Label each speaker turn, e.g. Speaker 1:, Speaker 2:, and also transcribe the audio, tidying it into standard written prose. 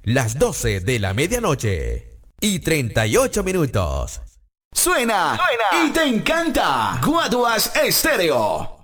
Speaker 1: las 12 de la medianoche y 38 minutos.
Speaker 2: Suena y te encanta. Guaduas Estéreo.